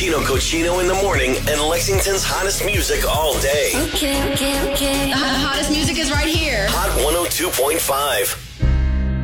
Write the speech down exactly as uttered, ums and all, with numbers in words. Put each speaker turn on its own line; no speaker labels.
Chino Cochino in the morning and Lexington's hottest music all day.
Okay, okay, okay.
The hottest music is right here.
Hot one oh two point five.